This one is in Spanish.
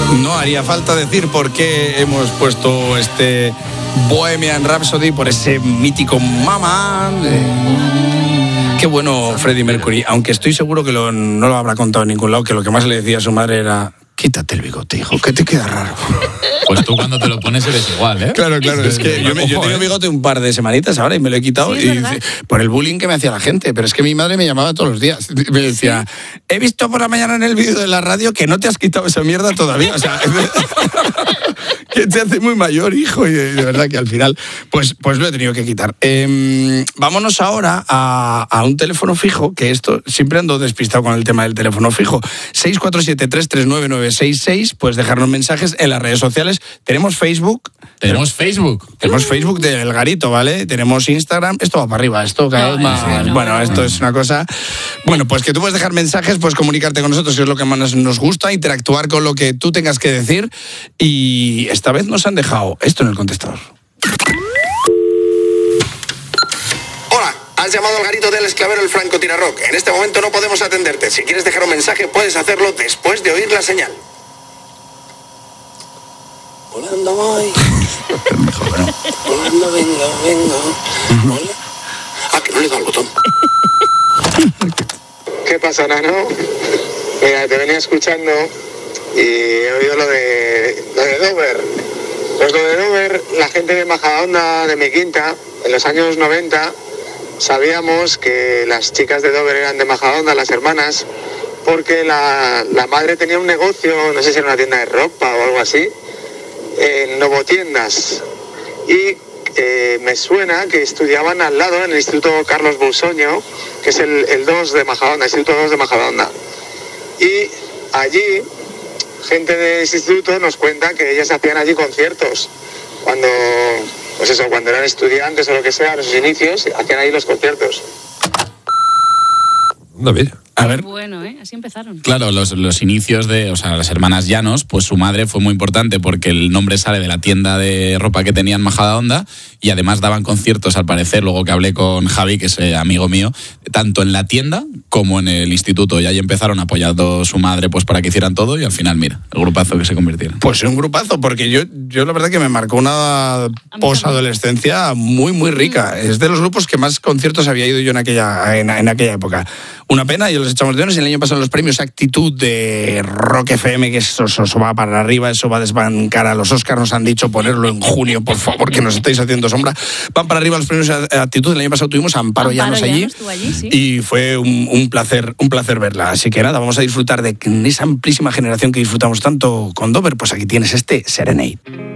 No haría falta decir por qué hemos puesto este Bohemian Rhapsody, por ese mítico Mama. Qué bueno Freddie Mercury, aunque estoy seguro que no lo habrá contado en ningún lado, que lo que más le decía a su madre era: quítate el bigote, hijo, que te queda raro. Pues tú cuando te lo pones eres igual, ¿eh? Claro, es que yo tengo bigote un par de semanitas ahora y me lo he quitado, sí, por el bullying que me hacía la gente, pero es que mi madre me llamaba todos los días. Me decía: he visto por la mañana en el vídeo de la radio que no te has quitado esa mierda todavía. O sea, que te hace muy mayor, hijo, y de verdad que al final pues lo he tenido que quitar. Vámonos ahora a un teléfono fijo, que esto siempre ando despistado con el tema del teléfono fijo. 647-339-966, puedes dejarnos mensajes en las redes sociales. Tenemos Facebook. Tenemos Facebook de El Garito, ¿vale? Tenemos Instagram. Esto va para arriba, esto cada vez más. Bueno, esto es una cosa. Bueno, pues que tú puedes dejar mensajes, puedes comunicarte con nosotros, que es lo que más nos gusta, interactuar con lo que tú tengas que decir. Y esta vez nos han dejado esto en el contestador. Hola, has llamado al Garito del Esclavero El Francotirarroc. En este momento no podemos atenderte. Si quieres dejar un mensaje, puedes hacerlo después de oír la señal. Volando voy. Volando vengo. Hola. Ah, que no le he dado al botón. ¿Qué pasa, Nano? Mira, te venía escuchando y he oído lo de Dover. Pues lo de Dover, la gente de Majadahonda, de mi quinta, en los años 90, sabíamos que las chicas de Dover eran de Majadahonda, las hermanas, porque la madre tenía un negocio, no sé si era una tienda de ropa o algo así, en Novotiendas. Y me suena que estudiaban al lado en el Instituto Carlos Busoño, que es el 2 de Majadahonda, el Instituto 2 de Majadahonda. Y allí, gente de ese instituto nos cuenta que ellas hacían allí conciertos. Cuando eran estudiantes o lo que sea, en sus inicios, hacían ahí los conciertos. No, mira. A ver. Bueno, así empezaron. Claro, los inicios de, las hermanas Llanos, pues su madre fue muy importante porque el nombre sale de la tienda de ropa que tenían Majadahonda y además daban conciertos, al parecer, luego que hablé con Javi, que es amigo mío, tanto en la tienda como en el instituto. Y ahí empezaron apoyando su madre pues para que hicieran todo y al final, mira, el grupazo que se convirtieron. Pues un grupazo, porque yo la verdad que me marcó una posadolescencia muy, muy rica. Es de los grupos que más conciertos había ido yo en aquella época. Una pena, yo los echamos de menos. El año pasado en los premios Actitud de Rock FM, que eso va para arriba, eso va a desbancar a los Oscars. Nos han dicho ponerlo en junio, por favor, que nos estáis haciendo sombra. Van para arriba los premios Actitud. El año pasado tuvimos a Amparo Llanos allí, sí. Y fue un placer verla. Así que nada, vamos a disfrutar de esa amplísima generación que disfrutamos tanto con Dover. Pues aquí tienes este Serenade.